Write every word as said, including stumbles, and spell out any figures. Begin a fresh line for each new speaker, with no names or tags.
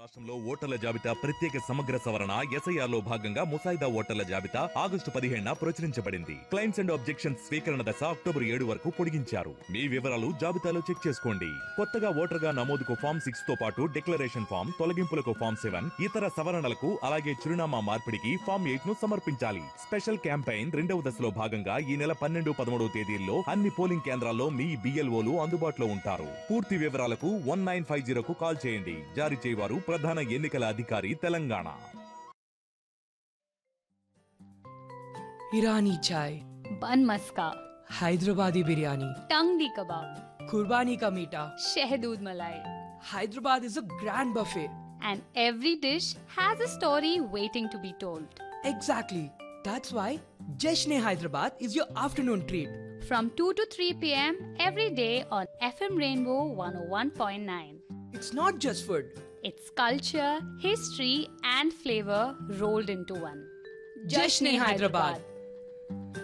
రాష్ట్రంలో ఓటర్ల జాబితా ప్రత్యేక సమగ్ర సవరణ ఎస్ఐఆర్ లో భాగంగా ముసాయిదా ఓటర్ల జాబితా ఆగస్టు పదిహేడున ప్రచురించబడింది. క్లైమ్స్ అండ్ ఆబ్జెక్షన్స్ స్వీకరణ దశ అక్టోబర్ ఏడు వరకు పొడిగించారు. మీ వివరాలు జాబితాలో చెక్ చేసుకోండి. కొత్తగా ఓటర్ గా నమోదుకు ఫామ్ సిక్స్ తో పాటు డిక్లరేషన్ ఫామ్, తొలగింపులకు ఫామ్ సెవెన్, ఇతర సవరణలకు అలాగే చిరునామా మార్పిడికి ఫామ్ ఎయిట్ ను సమర్పించాలి. స్పెషల్ క్యాంపెయిన్ రెండవ దశలో భాగంగా ఈ నెల పన్నెండు పదమూడవ తేదీల్లో అన్ని పోలింగ్ కేంద్రాల్లో మీ బిఎల్ఓలు అందుబాటులో ఉంటారు. పూర్తి వివరాలకు వన్ నైన్ ఫైవ్ జీరోకు కాల్ చేయండి. జారీ చేయవారు ప్రధాన ఎన్నికల అధికారి తెలంగాణ.
ईरानी चाय,
बन मस्का,
हैदराबादी बिरयानी,
टंगडी कबाब,
कुर्बानी का मीठा,
शहदूद मलाई,
Hyderabad is a grand buffet.
and every dish has a story waiting to be told.
Exactly. That's why Jashne Hyderabad is your afternoon treat.
From two to three p.m. every day on F M Rainbow one oh one point nine.
It's not just food.
It's culture, history, and flavor rolled into one.
Jashne Hyderabad.